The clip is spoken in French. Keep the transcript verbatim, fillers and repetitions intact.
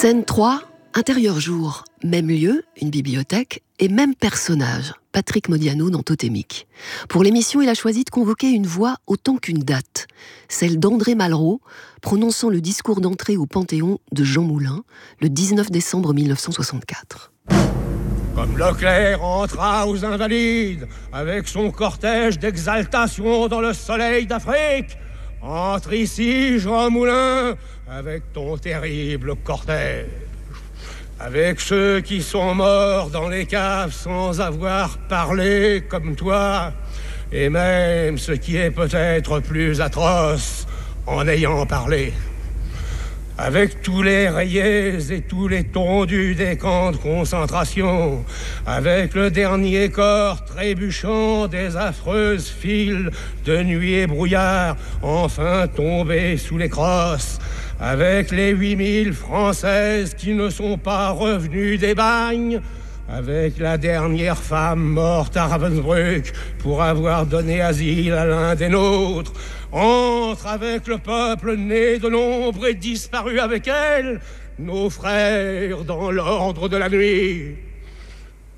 Scène trois, intérieur jour, même lieu, une bibliothèque, et même personnage, Patrick Modiano dans Totémique. Pour l'émission, il a choisi de convoquer une voix autant qu'une date, celle d'André Malraux, prononçant le discours d'entrée au Panthéon de Jean Moulin, le dix-neuf décembre mille neuf cent soixante-quatre. Comme Leclerc entra aux Invalides, avec son cortège d'exaltation dans le soleil d'Afrique, entre ici, Jean Moulin, avec ton terrible cortège. Avec ceux qui sont morts dans les caves sans avoir parlé comme toi, et même ce qui est peut-être plus atroce, en ayant parlé. Avec tous les rayés et tous les tondus des camps de concentration, avec le dernier corps trébuchant des affreuses files de nuit et brouillard, enfin tombés sous les crosses, avec les huit mille Françaises qui ne sont pas revenues des bagnes, avec la dernière femme morte à Ravensbrück pour avoir donné asile à l'un des nôtres, entre avec le peuple né de l'ombre et disparu avec elle, nos frères dans l'ordre de la nuit.